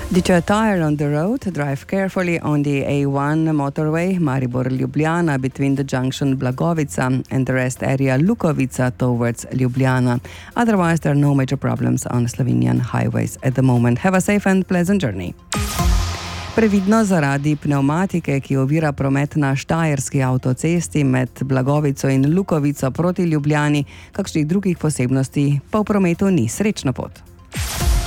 Did you tire on the road? Drive carefully on the A1 motorway Maribor-Ljubljana between the junction Blagovica and the rest area Lukovica towards Ljubljana. Otherwise, there are no major problems on Slovenian highways at the moment. Have a safe and pleasant journey. Previdno zaradi pnevmatike, ki ovira promet na Štajerski avtocesti med Blagovico in Lukovico proti Ljubljani, kakšnih drugih posebnosti pa v prometu ni. Srečno pot.